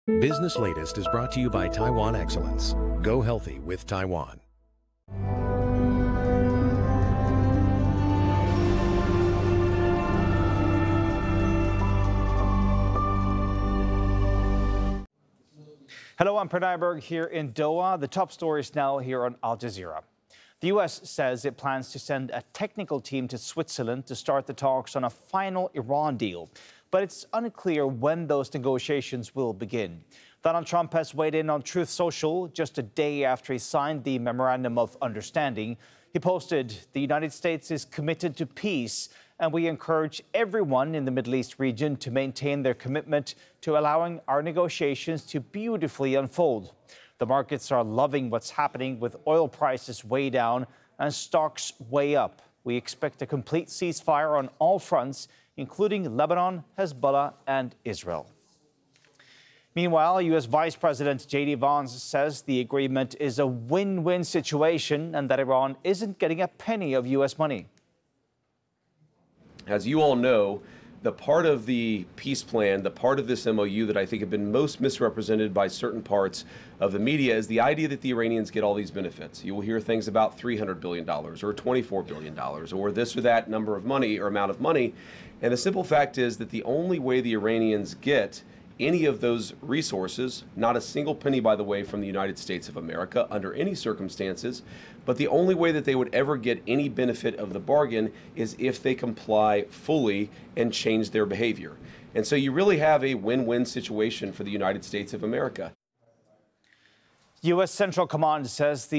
Business Latest is brought to you by Taiwan Excellence. Go healthy with Taiwan. Hello, I'm Pranay Berg here in Doha. The top stories now here on Al Jazeera. The U.S. says it plans to send a technical team to Switzerland to start the talks on a final Iran deal. But it's unclear when those negotiations will begin. Donald Trump has weighed in on Truth Social just a day after he signed the Memorandum of Understanding. He posted, "The United States is committed to peace, and we encourage everyone in the Middle East region to maintain their commitment to allowing our negotiations to beautifully unfold." The markets are loving what's happening, with oil prices way down and stocks way up. We expect a complete ceasefire on all fronts, including Lebanon, Hezbollah, and Israel. Meanwhile, U.S. Vice President J.D. Vance says the agreement is a win-win situation and that Iran isn't getting a penny of U.S. money. As you all know, the part of the peace plan, the part of this MOU that I think have been most misrepresented by certain parts of the media is the idea that the Iranians get all these benefits. You will hear things about $300 billion or $24 billion or this or that number of money or amount of money. And the simple fact is that the only way the Iranians get any of those resources, not a single penny, by the way, from the United States of America under any circumstances, but the only way that they would ever get any benefit of the bargain is if they comply fully and change their behavior. And so you really have a win-win situation for the United States of America. U.S. Central Command says the